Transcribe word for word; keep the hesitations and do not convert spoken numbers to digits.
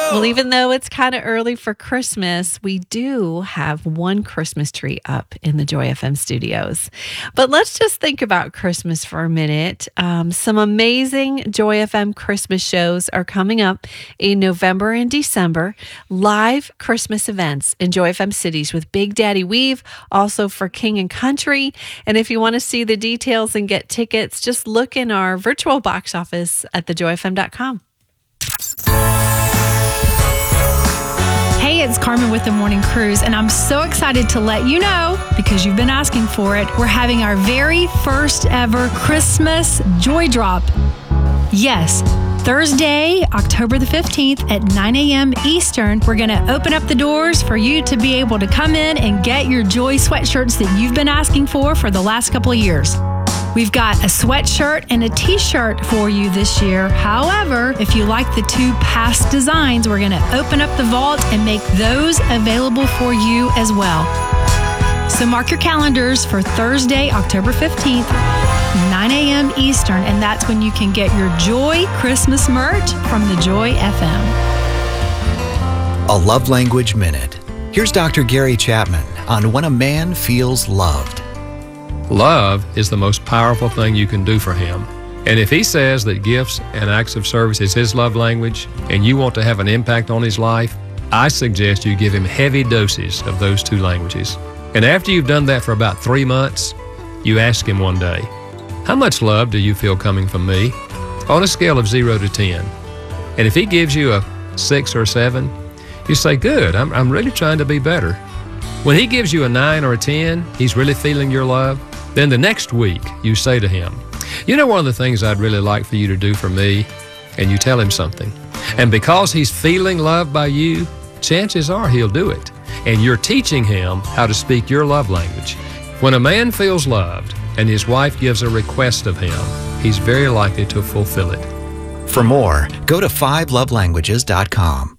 Well, even though it's kind of early for Christmas, we do have one Christmas tree up in the Joy F M studios. But let's just think about Christmas for a minute. Um, some amazing Joy F M Christmas shows are coming up in November and December. Live Christmas events in Joy F M cities with Big Daddy Weave, also for King and Country. And if you want to see the details and get tickets, just look in our virtual box office at the joy f m dot com. Hey, it's Carmen with the Morning Cruise, and I'm so excited to let you know, because you've been asking for it, we're having our very first ever Christmas Joy Drop. Yes, Thursday, October the fifteenth at nine a.m. Eastern, we're going to open up the doors for you to be able to come in and get your Joy sweatshirts that you've been asking for for the last couple of years. We've got a sweatshirt and a t-shirt for you this year. However, if you like the two past designs, we're going to open up the vault and make those available for you as well. So mark your calendars for Thursday, October fifteenth, nine a.m. Eastern, and that's when you can get your Joy Christmas merch from the Joy F M. A Love Language Minute. Here's Doctor Gary Chapman on when a man feels loved. Love is the most powerful thing you can do for him. And if he says that gifts and acts of service is his love language and you want to have an impact on his life, I suggest you give him heavy doses of those two languages. And after you've done that for about three months, you ask him one day, how much love do you feel coming from me? On a scale of zero to ten. And if he gives you a six or a seven, you say, good, I'm, I'm really trying to be better. When he gives you a nine or a ten, he's really feeling your love. Then the next week, you say to him, you know, one of the things I'd really like for you to do for me, and you tell him something. And because he's feeling loved by you, chances are he'll do it. And you're teaching him how to speak your love language. When a man feels loved and his wife gives a request of him, he's very likely to fulfill it. For more, go to five love languages dot com.